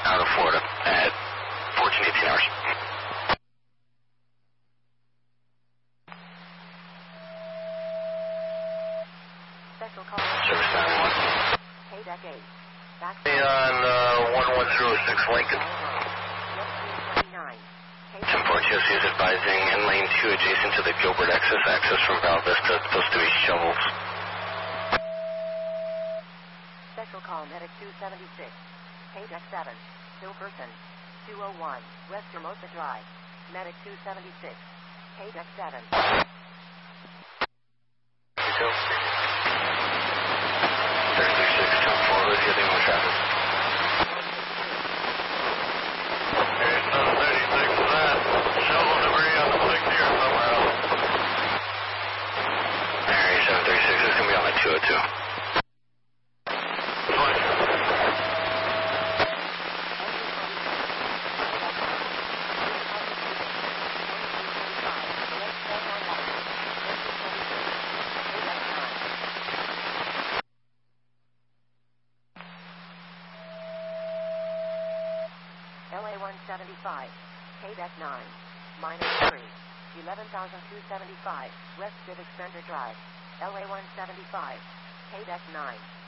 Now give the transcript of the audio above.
out of Florida at 14-18 hours. Special call. Service 911. Hey, deck 8. Back. Hey, on 1106 Lincoln. 29. Hey, 10-4 TOC is advising in lane 2 adjacent to the Gilbert access from Val Vista. Supposed to be shovels. Special call medic 276. Hey, deck 7. Silverton. 201. West Hermosa Drive. Medic 276. Hey, deck 7. Detail. 36, 10-4, who's getting more traffic? Okay, 736 for that. Shovel debris on the 60 or somewhere else. Area 736 is going to be on the 202. LA 175. K-Deck 9. Minus 3. 11,275. West Civic Center Drive. LA 175. K-Deck 9.